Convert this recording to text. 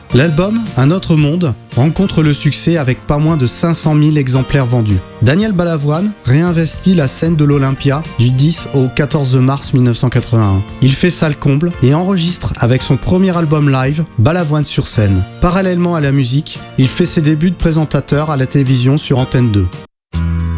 L'album Un autre monde rencontre le succès avec pas moins de 500 000 exemplaires vendus. Daniel Balavoine réinvestit la scène de l'Olympia du 10 au 14 mars 1981. Il fait salle comble et enregistre avec son premier album live, Balavoine sur scène. Parallèlement à la musique, il fait ses débuts de présentateur à la télévision sur Antenne 2.